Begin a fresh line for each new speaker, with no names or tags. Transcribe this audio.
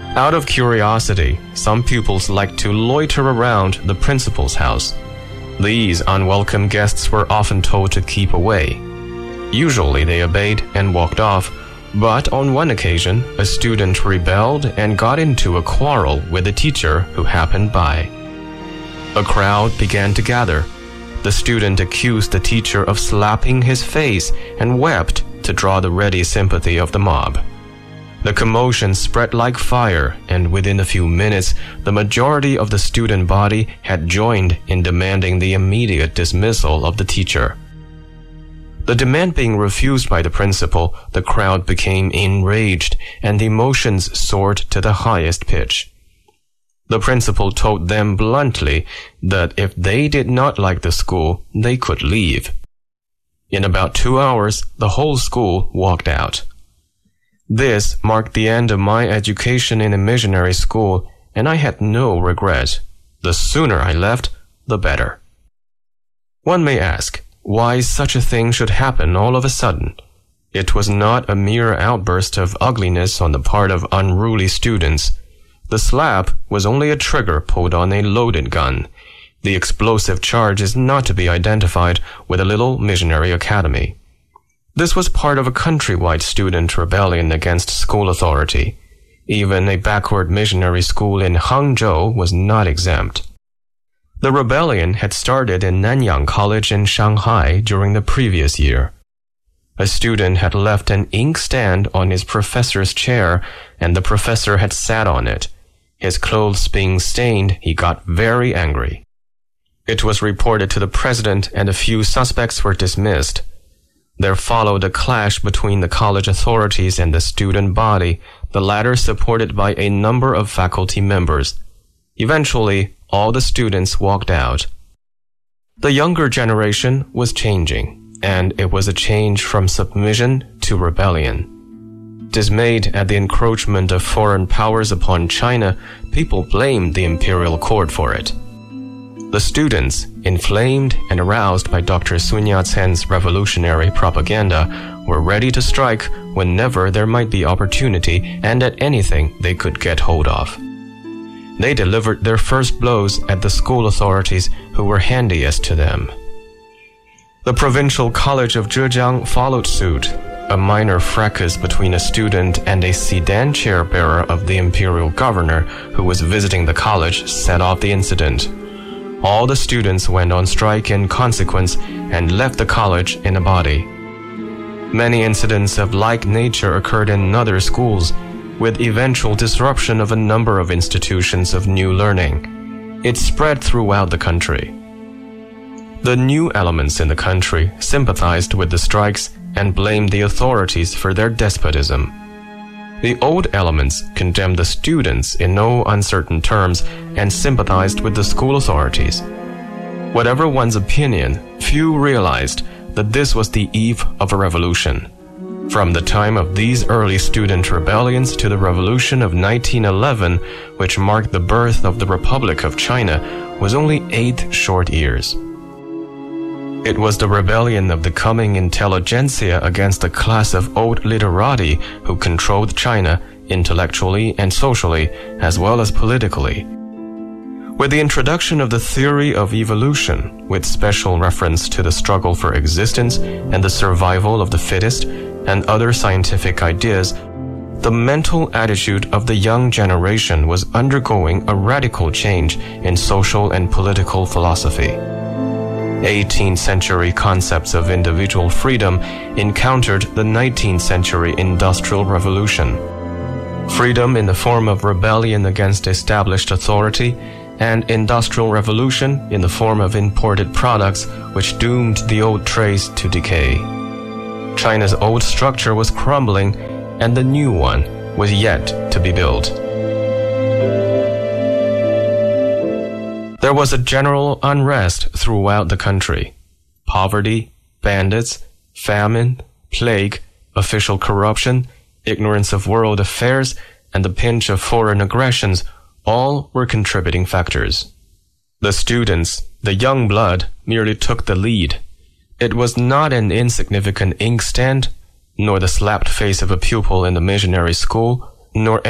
Out of curiosity, some pupils liked to loiter around the principal's house. These unwelcome guests were often told to keep away. Usually they obeyed and walked off, but on one occasion, a student rebelled and got into a quarrel with a teacher who happened by. A crowd began to gather. The student accused the teacher of slapping his face and wept to draw the ready sympathy of the mob. The commotion spread like fire, and within a few minutes, the majority of the student body had joined in demanding the immediate dismissal of the teacher. The demand being refused by the principal, the crowd became enraged, and emotions soared to the highest pitch. The principal told them bluntly that if they did not like the school, they could leave. In about 2 hours, the whole school walked out. This marked the end of my education in a missionary school, and I had no regret. The sooner I left, the better. One may ask, why such a thing should happen all of a sudden. It was not a mere outburst of ugliness on the part of unruly students. The slap was only a trigger pulled on a loaded gun. The explosive charge is not to be identified with a little missionary academy. This was part of a countrywide student rebellion against school authority. Even a backward missionary school in Hangzhou was not exempt. The rebellion had started in Nanyang College in Shanghai during the previous year. A student had left an inkstand on his professor's chair, and the professor had sat on it. His clothes being stained, he got very angry. It was reported to the president, and a few suspects were dismissed. There followed a clash between the college authorities and the student body, the latter supported by a number of faculty members. Eventually, all the students walked out. The younger generation was changing, and it was a change from submission to rebellion. Dismayed at the encroachment of foreign powers upon China, people blamed the imperial court for it. The students, inflamed and aroused by Dr. Sun Yat-sen's revolutionary propaganda, were ready to strike whenever there might be opportunity and at anything they could get hold of. They delivered their first blows at the school authorities who were handiest to them. The Provincial College of Zhejiang followed suit. A minor fracas between a student and a sedan chair bearer of the imperial governor who was visiting the college set off the incident. All the students went on strike in consequence and left the college in a body. Many incidents of like nature occurred in other schools, with eventual disruption of a number of institutions of new learning. It spread throughout the country. The new elements in the country sympathized with the strikes and blamed the authorities for their despotism. The old elements condemned the students in no uncertain terms and sympathized with the school authorities. Whatever one's opinion, few realized that this was the eve of a revolution. From the time of these early student rebellions to the Revolution of 1911, which marked the birth of the Republic of China, was only 8 short years. It was the rebellion of the coming intelligentsia against a class of old literati who controlled China intellectually and socially, as well as politically. With the introduction of the theory of evolution, with special reference to the struggle for existence and the survival of the fittest, and other scientific ideas, the mental attitude of the young generation was undergoing a radical change in social and political philosophy. 18th century concepts of individual freedom encountered the 19th century Industrial Revolution. Freedom in the form of rebellion against established authority, and Industrial Revolution in the form of imported products which doomed the old trades to decay. China's old structure was crumbling, and the new one was yet to be built. There was a general unrest throughout the country. Poverty, bandits, famine, plague, official corruption, ignorance of world affairs, and the pinch of foreign aggressions all were contributing factors. The students, the young blood, merely took the lead. It was not an insignificant inkstand, nor the slapped face of a pupil in the missionary school, nor